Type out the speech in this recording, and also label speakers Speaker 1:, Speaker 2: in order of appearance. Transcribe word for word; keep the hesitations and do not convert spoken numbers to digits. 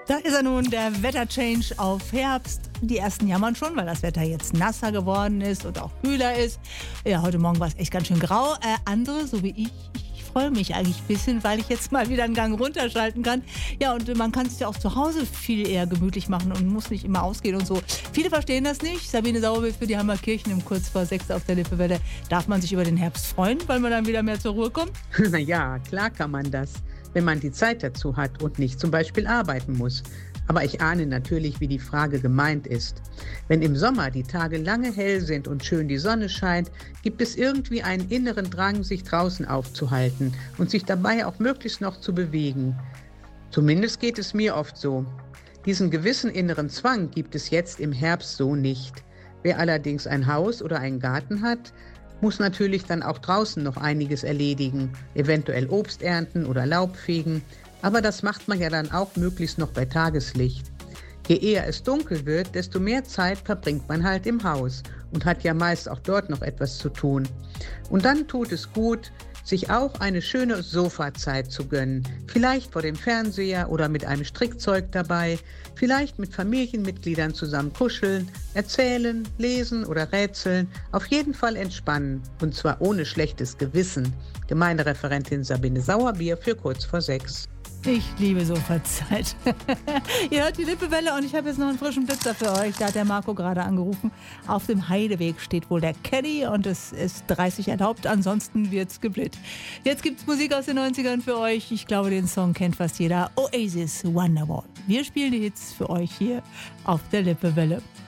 Speaker 1: Da ist er nun, der Wetterchange auf Herbst. Die ersten jammern schon, weil das Wetter jetzt nasser geworden ist und auch kühler ist. Ja, heute Morgen war es echt ganz schön grau. Äh, andere, so wie ich, ich freue mich eigentlich ein bisschen, weil ich jetzt mal wieder einen Gang runterschalten kann. Ja, und man kann es ja auch zu Hause viel eher gemütlich machen und muss nicht immer ausgehen und so. Viele verstehen das nicht. Sabine Sauerbild für die Hammerkirchen im kurz vor sechs auf der Lippewelle. Darf man sich über den Herbst freuen, weil man dann wieder mehr zur Ruhe kommt?
Speaker 2: Na ja, klar kann man das, wenn man die Zeit dazu hat und nicht zum Beispiel arbeiten muss. Aber ich ahne natürlich, wie die Frage gemeint ist. Wenn im Sommer die Tage lange hell sind und schön die Sonne scheint, gibt es irgendwie einen inneren Drang, sich draußen aufzuhalten und sich dabei auch möglichst noch zu bewegen. Zumindest geht es mir oft so. Diesen gewissen inneren Zwang gibt es jetzt im Herbst so nicht. Wer allerdings ein Haus oder einen Garten hat, muss natürlich dann auch draußen noch einiges erledigen, eventuell Obst ernten oder Laub fegen. Aber das macht man ja dann auch möglichst noch bei Tageslicht. Je eher es dunkel wird, desto mehr Zeit verbringt man halt im Haus und hat ja meist auch dort noch etwas zu tun. Und dann tut es gut, sich auch eine schöne Sofazeit zu gönnen. Vielleicht vor dem Fernseher oder mit einem Strickzeug dabei, vielleicht mit Familienmitgliedern zusammen kuscheln, erzählen, lesen oder rätseln, auf jeden Fall entspannen und zwar ohne schlechtes Gewissen. Gemeindereferentin Sabine Sauerbier für kurz vor sechs.
Speaker 1: Ich liebe Sofazeit. Ihr hört die Lippewelle und ich habe jetzt noch einen frischen Blitzer für euch. Da hat der Marco gerade angerufen. Auf dem Heideweg steht wohl der Caddy und es ist dreißig erlaubt, ansonsten wird's geblit. Jetzt gibt's Musik aus den neunzigern für euch. Ich glaube, den Song kennt fast jeder. Oasis, Wonderwall. Wir spielen die Hits für euch hier auf der Lippewelle.